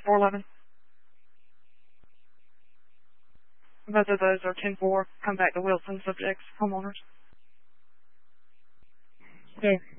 411. Both of those are 10-4. Come back to Wilson, subjects, homeowners. Okay.